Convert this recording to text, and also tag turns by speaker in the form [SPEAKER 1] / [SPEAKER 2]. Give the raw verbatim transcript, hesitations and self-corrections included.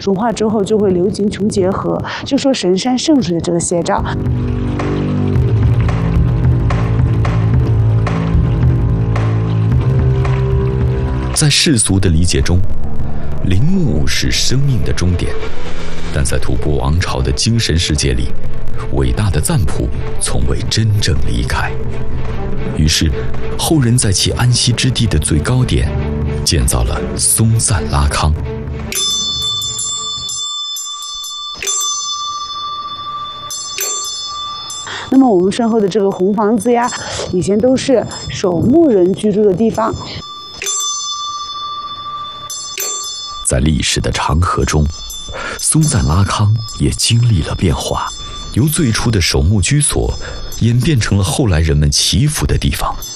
[SPEAKER 1] 融化之后就会流经琼结河，就说神山圣水的这个写照。
[SPEAKER 2] 在世俗的理解中，陵墓是生命的终点，但在吐蕃王朝的精神世界里，伟大的赞普从未真正离开。于是，后人在其安息之地的最高点，建造了松赞拉康。
[SPEAKER 1] 那么我们身后的这个红房子呀，以前都是守墓人居住的地方。
[SPEAKER 2] 在历史的长河中，松赞拉康也经历了变化，由最初的守墓居所演变成了后来人们祈福的地方。